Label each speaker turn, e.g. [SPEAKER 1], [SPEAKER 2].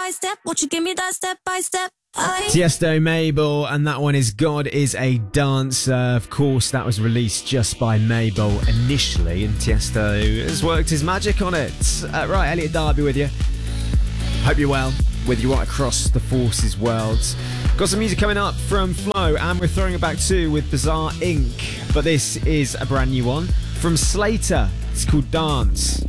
[SPEAKER 1] by step? Won't you give me that step by step?
[SPEAKER 2] Tiesto, Mabel, and that one is God is a Dancer. Of course, that was released just by Mabel initially, and Tiesto has worked his magic on it. Right, Elliot Darby with you. Hope you're well, with you right across the Forces world. Got some music coming up from Flo, and we're throwing it back too with Bizarre Inc. But this is a brand new one from Slater. It's called Dance.